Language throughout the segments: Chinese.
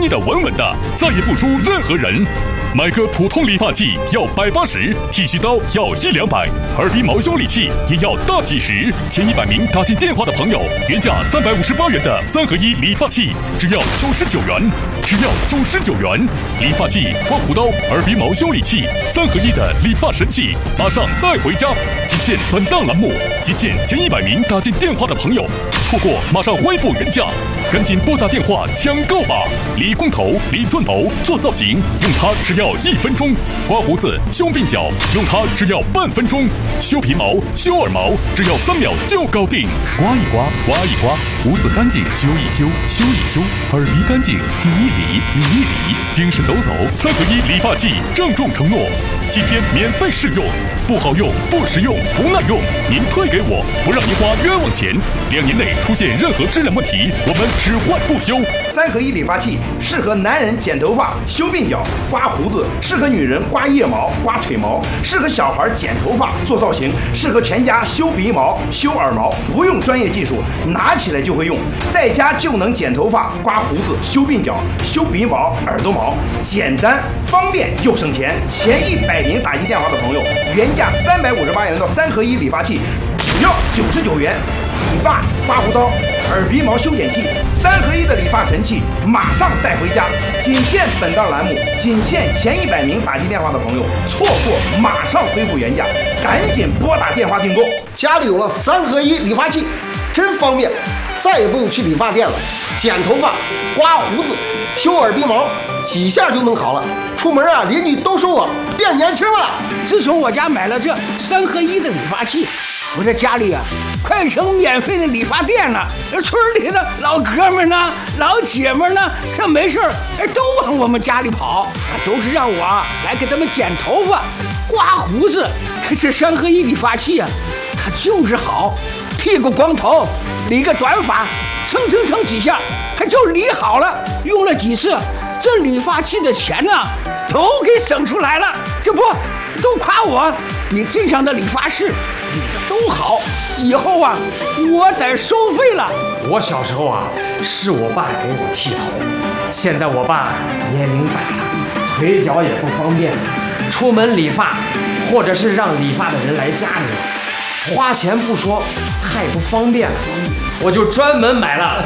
捏的稳稳的，再也不输任何人。买个普通理发剂要180，剃须刀要100-200，耳鼻毛修理器也要大几十。前100名打进电话的朋友，原价358元的3合1理发器，只要99元，只要99元。理发器、刮胡刀、耳鼻毛修理器3合1的理发神器，马上带回家！仅限本档栏目，仅限前100名打进电话的朋友，错过马上恢复原价，赶紧拨打电话抢购吧！理光头、理寸头、做造型，用它只要1分钟；刮胡子、修鬓角，用它只要半分钟；修皮毛、修耳毛，只要3秒就搞定。刮一刮，刮一刮，胡子干净修一修，修一修；耳鼻干净理一理，理一理。精神抖擞3合1理发剂，郑重承诺7天免费试用，不好用、不实用、不耐用，您退给我，不让您花冤枉钱。2年内出现任何质量问题，我们只换不修。 3合1理发器适合男人剪头发、修鬓角、刮胡子，适合女人刮腋毛、刮腿毛，适合小孩剪头发、做造型，适合全家修鼻毛、修耳毛，不用专业技术，拿起来就会用，在家就能剪头发、刮胡子、修鬓角、修鼻毛、耳朵毛，简单方便又省钱。前100名打进电话的朋友，原价358元的3合1理发器，只要99元。理发、刮胡刀、耳鼻毛修剪器3合1的理发神器，马上带回家！仅限本档栏目，仅限前100名打进电话的朋友，错过马上恢复原价，赶紧拨打电话订购。 家里有了3合1理发器，真方便，再也不用去理发店了，剪头发、刮胡子、修耳鼻毛，几下就弄好了。出门啊，邻居都说我变年轻了。 自从我家买了这3合1的理发器，我这家里啊，快成免费的理发店了。村里的老哥们呢、老姐们呢，这没事都往我们家里跑，都是让我来给他们剪头发、刮胡子。这3合1理发器啊，它就是好，剃个光头、理个短发，蹭几下，它就理好了。用了几次，这理发器的钱呢，都给省出来了。这不都夸我比镇上的理发室理的都好，以后啊，我得收费了。 我小时候啊，是我爸给我剃头，现在我爸年龄大了，腿脚也不方便，出门理发或者是让理发的人来家里，花钱不说，太不方便了。我就专门买了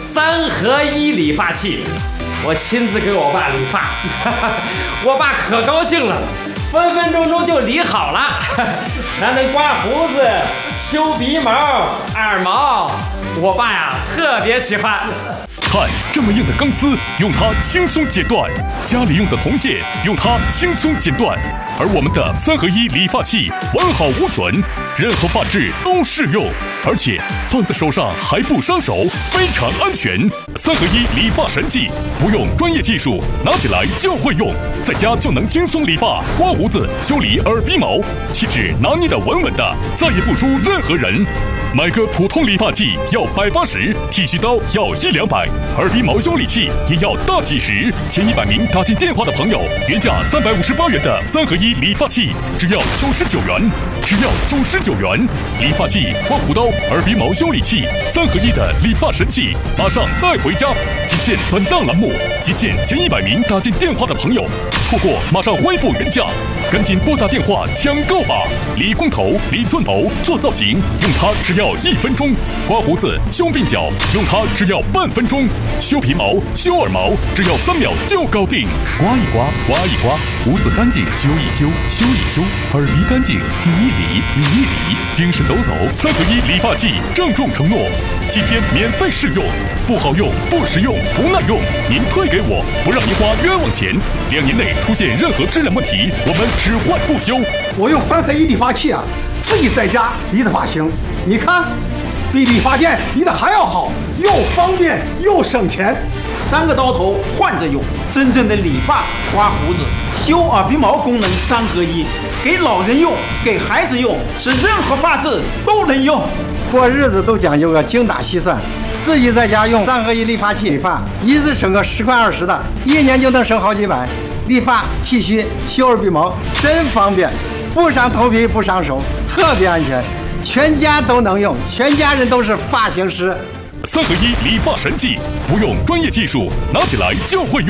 3合1理发器，我亲自给我爸理发，我爸可高兴了，分分钟就理好了，还能刮胡子、修鼻毛、耳毛，我爸呀特别喜欢。 看这么硬的钢丝，用它轻松剪断；家里用的铜线，用它轻松剪断。而我们的3合1理发器完好无损，任何发质都适用，而且放在手上还不伤手，非常安全。3合1理发神器，不用专业技术，拿起来就会用，在家就能轻松理发、刮胡子、修理耳鼻毛，气质拿捏的稳稳的，再也不输任何人。买个普通理发剂要180，剃须刀要100-200，耳鼻毛修理器也要大几十。前100名打进电话的朋友，原价358元的3合1理发器，只要99元，只要99元。理发剂、刮胡刀、耳鼻毛修理器3合1的理发神器，马上带回家！仅限本档栏目，仅限前100名打进电话的朋友，错过马上恢复原价，赶紧拨打电话抢购吧！理光头、理寸头、做造型，用它只要1分钟；刮胡子、修鬓角，用它只要半分钟；修皮毛、修耳毛，只要3秒就搞定。刮一刮，刮一刮，胡子干净修一修，修一修；耳鼻干净理一理，理一理。精神抖擞3合1理发剂，郑重承诺7天免费试用，不好用、不实用、不耐用，您退给我，不让您花冤枉钱。2年内出现任何质量问题，我们只换不修。 我用3合1理发器啊，自己在家理的发型，你看，比理发店理的还要好，又方便又省钱。 3个刀头换着用，真正的理发、刮胡子、修耳鼻毛功能3合1，给老人用，给孩子用，是任何发质都能用。 过日子都讲究个精打细算，自己在家用3合1理发器理发，一次省个10块20的，1年就能省好几百。理发、剃须、修耳鼻毛真方便，不伤头皮不伤手，特别安全，全家都能用，全家人都是发型师。 3合1理发神器，不用专业技术，拿起来就会用。